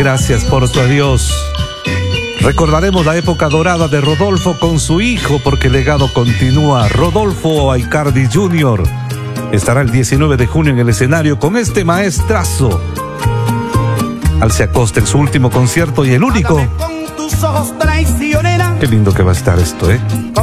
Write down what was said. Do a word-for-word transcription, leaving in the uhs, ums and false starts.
gracias por tu adiós. Recordaremos la época dorada de Rodolfo con su hijo, porque el legado continúa. Rodolfo Aicardi junior estará el diecinueve de junio en el escenario con este maestrazo. Alce Acosta en su último concierto y el único. Qué lindo que va a estar esto, ¿eh?